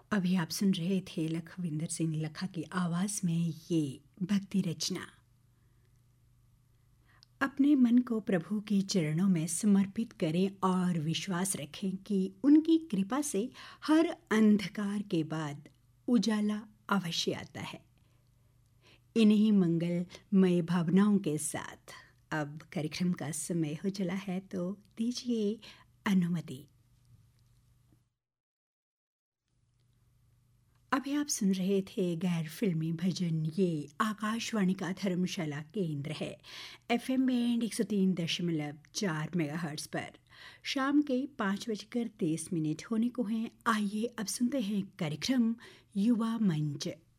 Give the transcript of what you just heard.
अभी आप सुन रहे थे लखविंदर सिंह लखा की आवाज़ में ये भक्ति रचना। अपने मन को प्रभु के चरणों में समर्पित करें और विश्वास रखें कि उनकी कृपा से हर अंधकार के बाद उजाला अवश्य आता है। इन्हीं मंगलमय भावनाओं के साथ अब कार्यक्रम का समय हो चला है, तो दीजिए अनुमति। अभी आप सुन रहे थे गैर फिल्मी भजन। ये आकाशवाणी का धर्मशाला केंद्र है, FM बैंड 103.4 मेगाहर्ट्ज़ पर। शाम के 5:30 होने को हैं। आइए अब सुनते हैं कार्यक्रम युवा मंच।